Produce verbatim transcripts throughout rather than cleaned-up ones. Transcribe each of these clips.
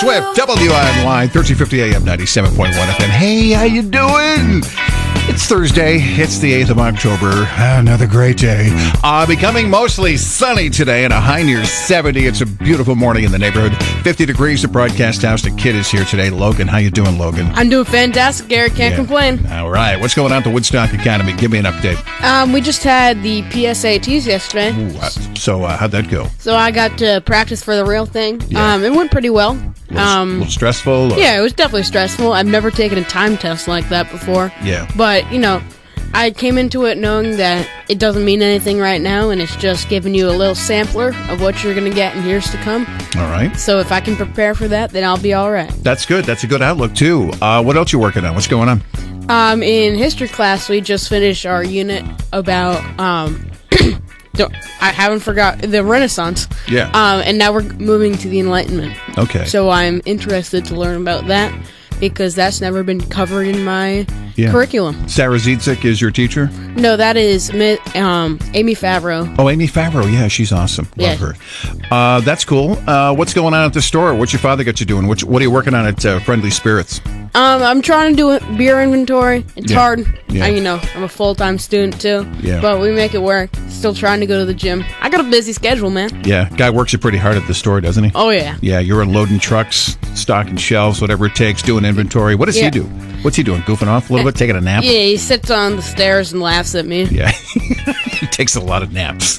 Swift, W I N Y, thirteen fifty A M, ninety-seven point one F M. Hey, how you doing? It's Thursday. It's the eighth of October. Another great day. Uh, becoming mostly sunny today and a high near seventy. It's a beautiful morning in the neighborhood. fifty degrees at Broadcast House. The kid is here today. Logan, how you doing, Logan? I'm doing fantastic, Garrett. Can't Yeah. complain. All right. What's going on at the Woodstock Academy? Give me an update. Um, we just had the P S A Ts yesterday. Ooh, uh, so uh, how'd that go? So I got to practice for the real thing. Yeah. Um, it went pretty well. A little, Um, little stressful? Or? yeah, it was definitely stressful. I've never taken a time test like that before. Yeah. But, you know, I came into it knowing that it doesn't mean anything right now, and it's just giving you a little sampler of what you're going to get in years to come. All right. So if I can prepare for that, then I'll be all right. That's good. That's a good outlook, too. Uh, what else you working on? What's going on? Um, in history class, we just finished our unit about, um, don't- I haven't forgot, the Renaissance. Yeah. Um, and now we're moving to the Enlightenment. Okay. So I'm interested to learn about that because that's never been covered in my Yeah. curriculum. Sarah Zietzik is your teacher? No, that is Mi- um, Amy Favreau. Oh, Amy Favreau. Yeah, she's awesome. Love Yeah. her. Uh, that's cool. Uh, what's going on at the store? What's your father got you doing? What, what are you working on at uh, Friendly Spirits? Um, I'm trying to do a beer inventory. It's Yeah. hard. Yeah. I, you know, I'm a full-time student too. Yeah. But we make it work. Still trying to go to the gym. I got a busy schedule, man. Yeah, guy works you pretty hard at the store, doesn't he? Oh, yeah. Yeah, you're unloading trucks, stocking shelves, whatever it takes, doing inventory. What does Yeah. he do? What's he doing? Goofing off a little bit, taking a nap? Yeah, he sits on the stairs and laughs at me. Yeah. He takes a lot of naps.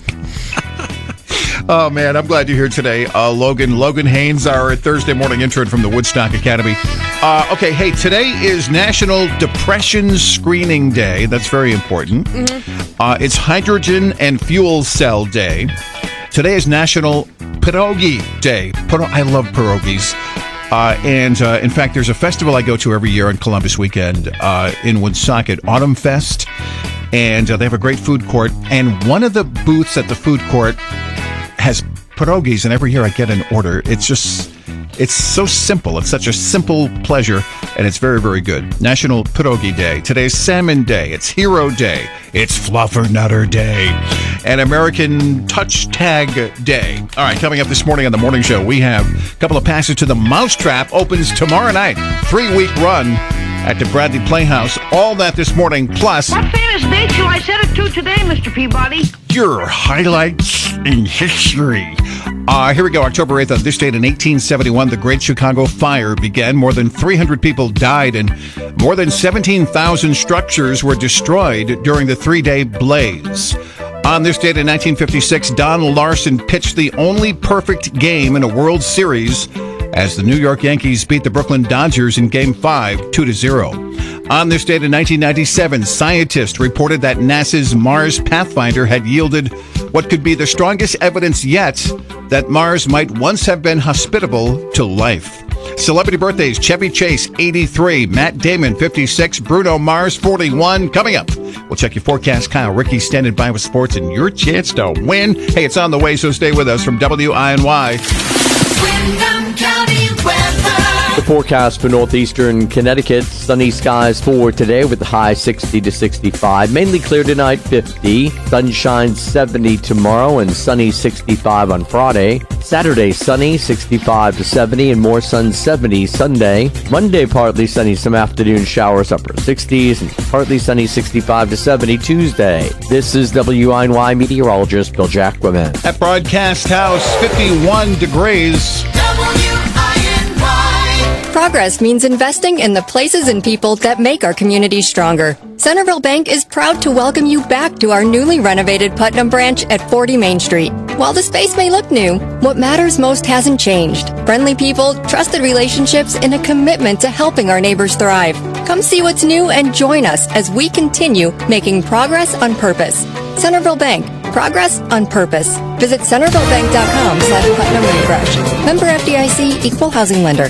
Oh, man, I'm glad you're here today. Uh, Logan, Logan Haynes, our Thursday morning intern from the Woodstock Academy. Uh, okay, hey, today is National Depression Screening Day. That's very important. Mm-hmm. Uh, it's Hydrogen and Fuel Cell Day. Today is National Pierogi Day. Piro- I love pierogies. Uh, and, uh, in fact, there's a festival I go to every year on Columbus weekend uh, in Woonsocket, Autumn Fest. And uh, they have a great food court. And one of the booths at the food court has pierogies, and every year I get an order. It's just, it's so simple. It's such a simple pleasure, and it's very, very good. National Pierogi Day. Today's Salmon Day. It's Hero Day. It's Fluffernutter Day. And American Touch Tag Day. All right, coming up this morning on The Morning Show, we have a couple of passes to the Mousetrap. Opens tomorrow night. Three-week run at the Bradley Playhouse. All that this morning, plus What famous date shall I set it to today, Mister Peabody? your highlights in history. Uh, here we go. October eighth, on this date in eighteen seventy-one, the Great Chicago Fire began. More than three hundred people died and more than seventeen thousand structures were destroyed during the three-day blaze. On this date in nineteen fifty-six, Don Larson pitched the only perfect game in a World Series as the New York Yankees beat the Brooklyn Dodgers in Game five, two to zero. On this date in nineteen ninety-seven, scientists reported that NASA's Mars Pathfinder had yielded what could be the strongest evidence yet that Mars might once have been hospitable to life. Celebrity birthdays: Chevy Chase, eighty-three, Matt Damon, fifty-six, Bruno Mars, forty-one. Coming up, we'll check your forecast. Kyle Ricky standing by with sports and your chance to win. Hey, it's on the way, so stay with us from W I N Y. Windham County weather. The forecast for northeastern Connecticut: sunny skies for today with the high sixty to sixty-five. Mainly clear tonight, fifty. Sunshine seventy tomorrow and sunny sixty-five on Friday. Saturday sunny sixty-five to seventy and more sun seventy Sunday. Monday partly sunny, some afternoon showers, upper sixties, and partly sunny sixty-five to seventy Tuesday. This is W I N Y meteorologist Bill Jacquemin. At Broadcast House, fifty-one degrees. W I N Y. Progress means investing in the places and people that make our community stronger. Centerville Bank is proud to welcome you back to our newly renovated Putnam branch at forty Main Street. While the space may look new, what matters most hasn't changed. Friendly people, trusted relationships, and a commitment to helping our neighbors thrive. Come see what's new and join us as we continue making progress on purpose. Centerville Bank. Progress on purpose. Visit centervillebank.com slash Putnam Refresh. Member F D I C, Equal Housing Lender.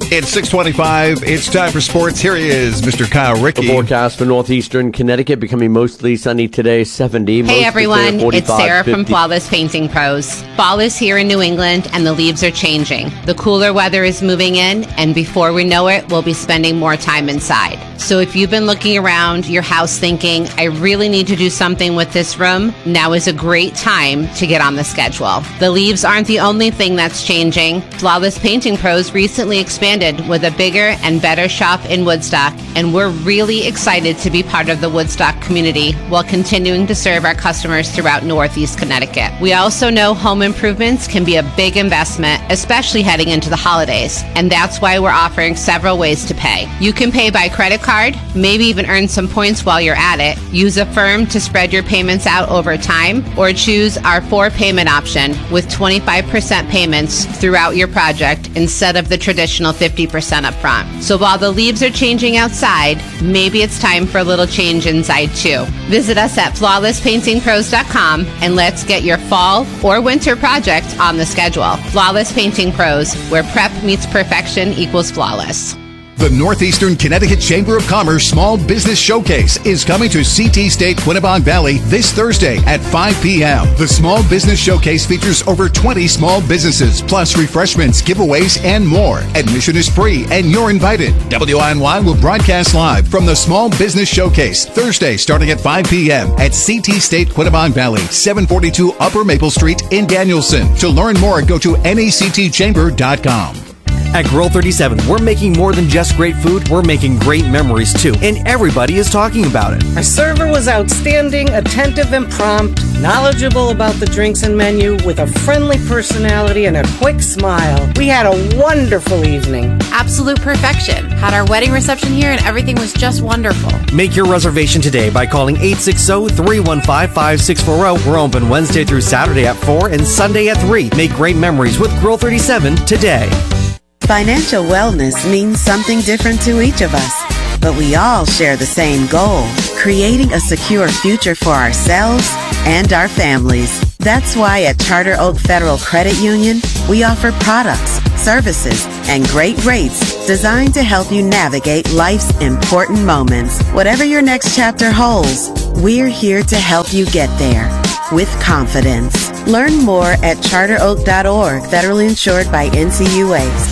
It's six twenty-five. It's time for sports. Here he is, Mister Kyle Rickey. The forecast for northeastern Connecticut becoming mostly sunny today, seventy. Hey everyone, it's Sarah fifty. from Flawless Painting Pros. Fall is here in New England and the leaves are changing. The cooler weather is moving in, and before we know it, we'll be spending more time inside. So if you've been looking around your house thinking, I really need to do something with this room, now is a great time to get on the schedule. The leaves aren't the only thing that's changing. Flawless Painting Pros recently expanded with a bigger and better shop in Woodstock, and we're really excited to be part of the Woodstock community while continuing to serve our customers throughout Northeast Connecticut. We also know home improvements can be a big investment, especially heading into the holidays, and that's why we're offering several ways to pay. You can pay by credit card, maybe even earn some points while you're at it, use Affirm to spread your payments out over time, or choose our four payment option with twenty-five percent payments throughout your project instead of the traditional fifty percent up front. So while the leaves are changing outside, maybe it's time for a little change inside too. Visit us at flawless painting pros dot com and let's get your fall or winter project on the schedule. Flawless Painting Pros, where prep meets perfection equals flawless. The Northeastern Connecticut Chamber of Commerce Small Business Showcase is coming to C T State Quinebaug Valley this Thursday at five p.m. The Small Business Showcase features over twenty small businesses, plus refreshments, giveaways, and more. Admission is free, and you're invited. W I N Y will broadcast live from the Small Business Showcase Thursday starting at five p.m. at C T State Quinebaug Valley, seven forty-two Upper Maple Street in Danielson. To learn more, go to N E C T chamber dot com. At Grill thirty-seven, we're making more than just great food, we're making great memories too, and everybody is talking about it. Our server was outstanding, attentive and prompt, knowledgeable about the drinks and menu, with a friendly personality and a quick smile. We had a wonderful evening. Absolute perfection. Had our wedding reception here and everything was just wonderful. Make your reservation today by calling eight six zero, three one five, five six four zero. We're open Wednesday through Saturday at four and Sunday at three. Make great memories with Grill thirty-seven today. Financial wellness means something different to each of us, but we all share the same goal, creating a secure future for ourselves and our families. That's why at Charter Oak Federal Credit Union, we offer products, services, and great rates designed to help you navigate life's important moments. Whatever your next chapter holds, we're here to help you get there with confidence. Learn more at charter oak dot org, federally insured by N C U A.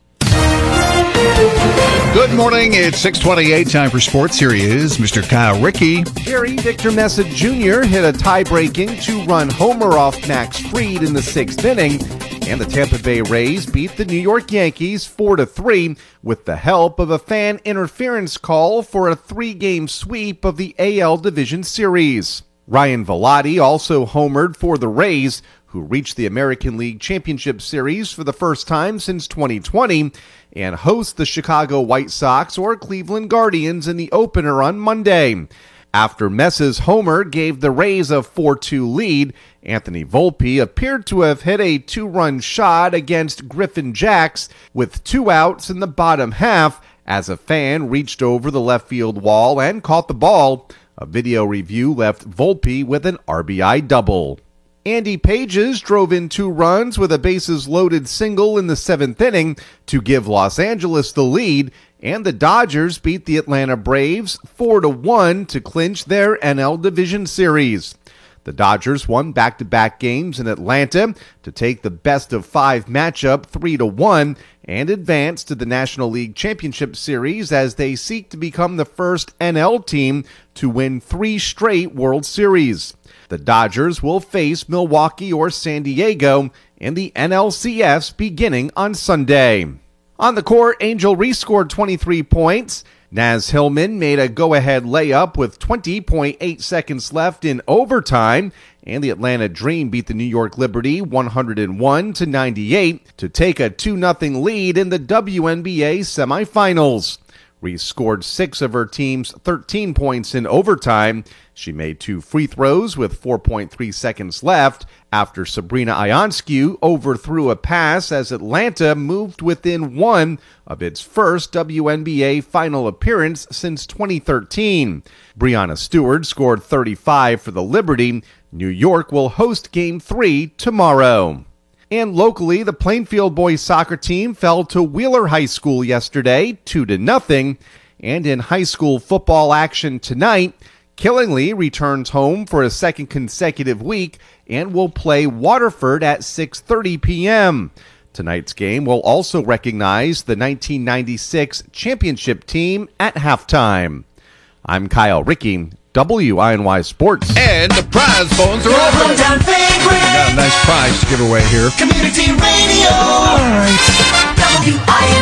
Good morning. It's six twenty-eight. Time for sports. Here he is, Mister Kyle Rickey. Jerry Victor Messett Junior hit a tie-breaking two-run homer off Max Fried in the sixth inning, and the Tampa Bay Rays beat the New York Yankees four to three with the help of a fan interference call for a three-game sweep of the A L Division Series. Ryan Velotti also homered for the Rays, who reached the American League Championship Series for the first time since twenty twenty and host the Chicago White Sox or Cleveland Guardians in the opener on Monday. After Mess's homer gave the Rays a four two lead, Anthony Volpe appeared to have hit a two-run shot against Griffin Jacks with two outs in the bottom half as a fan reached over the left field wall and caught the ball. A video review left Volpe with an R B I double. Andy Pages drove in two runs with a bases-loaded single in the seventh inning to give Los Angeles the lead, and the Dodgers beat the Atlanta Braves four to one to clinch their N L Division Series. The Dodgers won back-to-back games in Atlanta to take the best-of-five matchup three to one and advance to the National League Championship Series as they seek to become the first N L team to win three straight World Series. The Dodgers will face Milwaukee or San Diego in the N L C S beginning on Sunday. On the court, Angel Reese scored twenty-three points. Naz Hillman made a go-ahead layup with twenty point eight seconds left in overtime, and the Atlanta Dream beat the New York Liberty one hundred one to ninety-eight to take a two nothing lead in the W N B A semifinals. Reese scored six of her team's thirteen points in overtime. She made two free throws with four point three seconds left after Sabrina Ionescu overthrew a pass as Atlanta moved within one of its first W N B A final appearance since twenty thirteen. Breanna Stewart scored thirty-five for the Liberty. New York will host Game three tomorrow. And locally, the Plainfield boys soccer team fell to Wheeler High School yesterday, two to nothing. And in high school football action tonight, Killingly returns home for a second consecutive week and will play Waterford at six thirty p.m. Tonight's game will also recognize the nineteen ninety-six championship team at halftime. I'm Kyle Rickey, W I N Y Sports. And the prize phones are Your open. hometown favorite. Got a nice prize to give away here. Community Radio. All right. W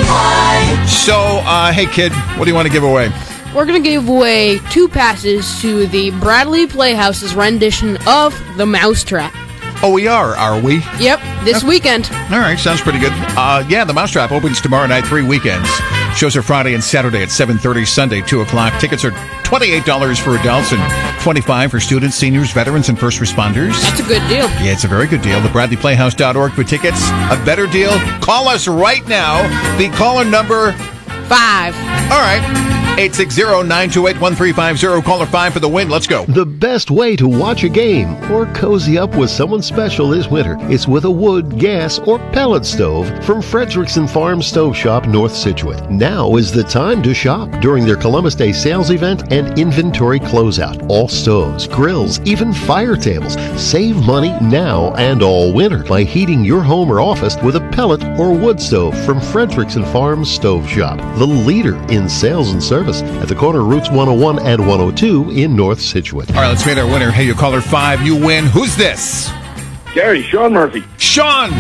I N Y. So, uh, hey, kid, what do you want to give away? We're going to give away two passes to the Bradley Playhouse's rendition of The Mousetrap. Oh, we are, are we? Yep, this weekend. All right, sounds pretty good. Uh, yeah, The Mousetrap opens tomorrow night, three weekends. Shows are Friday and Saturday at seven thirty, Sunday, two o'clock. Tickets are twenty-eight dollars for adults and twenty-five dollars for students, seniors, veterans, and first responders. That's a good deal. Yeah, it's a very good deal. The Bradley Playhouse dot org for tickets. A better deal? Call us right now. The caller number... Five. All right. eight six zero, nine two eight, one three five zero. Caller five for the win. Let's go. The best way to watch a game or cozy up with someone special this winter is with a wood, gas, or pellet stove from Frederickson Farm Stove Shop, North Scituate. Now is the time to shop during their Columbus Day sales event and inventory closeout. All stoves, grills, even fire tables. Save money now and all winter by heating your home or office with a pellet or wood stove from Frederickson Farm Stove Shop, the leader in sales and service at the corner of Routes one oh one and one oh two in North Scituate. All right, let's meet our winner. Hey, you caller five, you win. Who's this? Gary, Sean Murphy. Sean,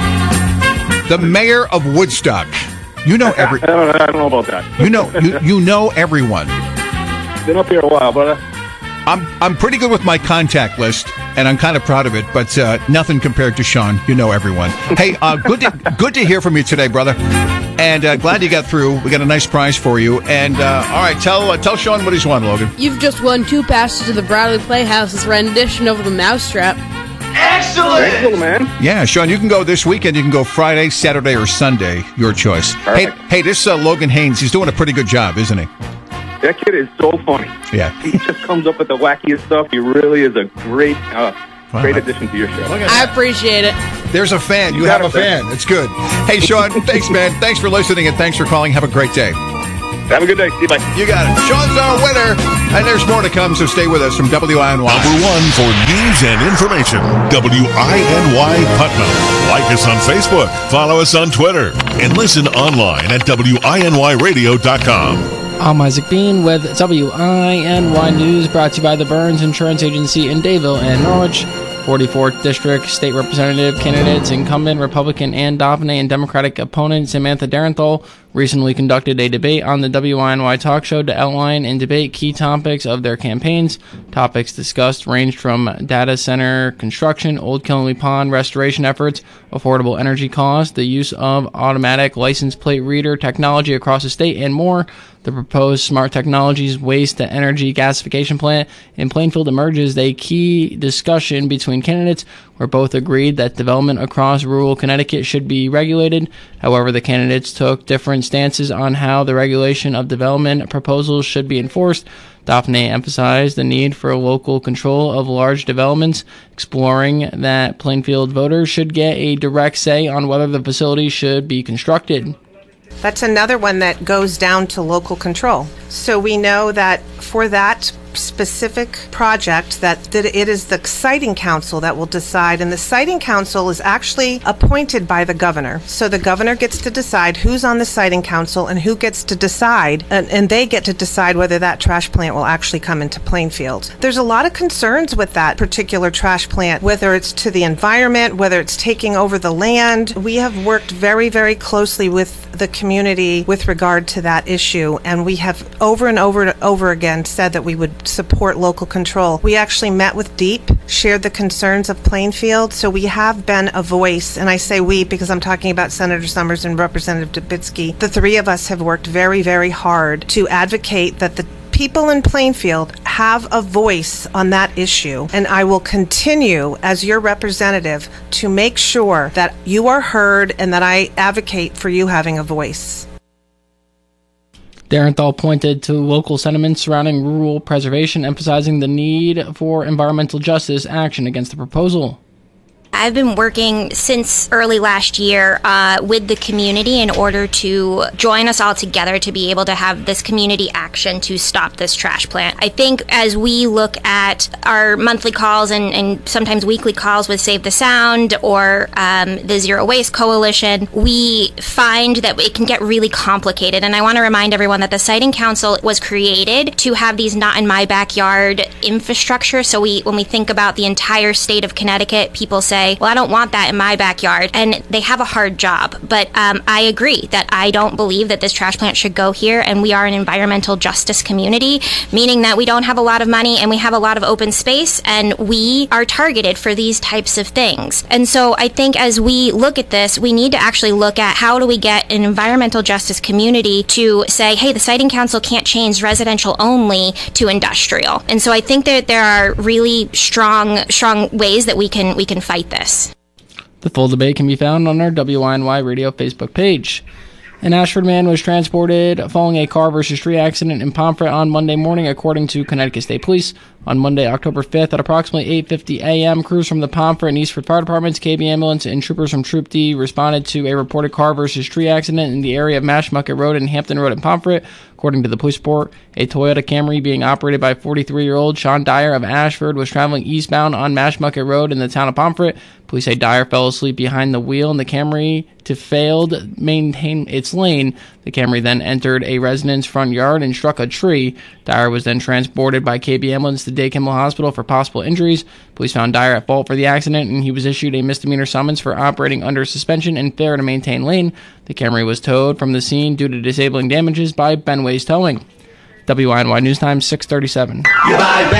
the mayor of Woodstock. You know every. I don't, I don't know about that. You know, you, you know everyone. Been up here a while, but uh, I'm I'm pretty good with my contact list, and I'm kind of proud of it. But uh, nothing compared to Sean. You know everyone. Hey, uh, good to good to hear from you today, brother. And uh, glad you got through. We got a nice prize for you. And uh, all right, tell uh, tell Sean what he's won, Logan. You've just won two passes to the Bradley Playhouse's rendition of The Mousetrap. excellent. Excellent, man. Yeah, Sean, you can go this weekend. You can go Friday, Saturday, or Sunday. Your choice. Perfect. Hey, hey, this uh, Logan Haynes, he's doing a pretty good job, isn't he? That kid is so funny. Yeah. He just comes up with the wackiest stuff. He really is a great, uh, Wow. great addition to your show. I appreciate it. There's a fan. You, You have got a a fan. fan. It's good. Hey, Sean, thanks, man. Thanks for listening, and thanks for calling. Have a great day. Have a good day. See you. Bye. You got it. Sean's our winner, and there's more to come, so stay with us from W I N Y. Number one for news and information, W I N Y Putnam. Like us on Facebook, follow us on Twitter, and listen online at W I N Y radio dot com. I'm Isaac Bean with W I N Y News, brought to you by the Burns Insurance Agency in Dayville and Norwich. forty-fourth District State Representative candidates, incumbent Republican Ann Daphne and Democratic opponent Samantha Darenthal recently conducted a debate on the W I N Y talk show to outline and debate key topics of their campaigns. Topics discussed ranged from data center construction, Old Killingly Pond restoration efforts, affordable energy costs, the use of automatic license plate reader technology across the state, and more. The proposed Smart Technologies waste-to-energy gasification plant in Plainfield emerges a key discussion between candidates where both agreed that development across rural Connecticut should be regulated. However, the candidates took different stances on how the regulation of development proposals should be enforced. Daphne emphasized the need for local control of large developments, exploring that Plainfield voters should get a direct say on whether the facility should be constructed. That's another one that goes down to local control. So we know that for that specific project that, that it is the siting council that will decide, and the siting council is actually appointed by the governor. So the governor gets to decide who's on the siting council and who gets to decide, and, and they get to decide whether that trash plant will actually come into Plainfield. There's a lot of concerns with that particular trash plant, whether it's to the environment, whether it's taking over the land. We have worked very, very closely with the community with regard to that issue, and we have over and over and over again said that we would support local control. We actually met with DEEP, shared the concerns of Plainfield, so we have been a voice, and I say we because I'm talking about Senator Summers and Representative Dubitsky. The three of us have worked very, very hard to advocate that the people in Plainfield have a voice on that issue, and I will continue as your representative to make sure that you are heard and that I advocate for you having a voice. Darenthal pointed to local sentiments surrounding rural preservation, emphasizing the need for environmental justice action against the proposal. I've been working since early last year uh, with the community in order to join us all together to be able to have this community action to stop this trash plant. I think as we look at our monthly calls and, and sometimes weekly calls with Save the Sound or um, the Zero Waste Coalition, we find that it can get really complicated. And I want to remind everyone that the Siting Council was created to have these not in my backyard infrastructure. So we, when we think about the entire state of Connecticut, people say, well, I don't want that in my backyard. And they have a hard job. But um, I agree that I don't believe that this trash plant should go here. And we are an environmental justice community, meaning that we don't have a lot of money and we have a lot of open space and we are targeted for these types of things. And so I think as we look at this, we need to actually look at how do we get an environmental justice community to say, hey, the Siting Council can't change residential only to industrial. And so I think that there are really strong, strong ways that we can we can fight this. The full debate can be found on our W I N Y Radio Facebook page. An Ashford man was transported following a car versus tree accident in Pomfret on Monday morning, according to Connecticut State Police. On Monday, October fifth, at approximately eight fifty a.m., crews from the Pomfret and Eastford Fire Departments, K B Ambulance, and troopers from Troop D responded to a reported car versus tree accident in the area of Mashmucket Road and Hampton Road in Pomfret. According to the police report, a Toyota Camry being operated by forty-three-year-old Sean Dyer of Ashford was traveling eastbound on Mashmucket Road in the town of Pomfret. Police say Dyer fell asleep behind the wheel in the Camry to fail to maintain its lane. The Camry then entered a resident's front yard and struck a tree. Dyer was then transported by K B Ambulance to Day Kimmel Hospital for possible injuries. Police found Dyer at fault for the accident, and he was issued a misdemeanor summons for operating under suspension and failure to maintain lane. The Camry was towed from the scene due to disabling damages by Benway's Towing. W I N Y News Time, six thirty-seven. You buy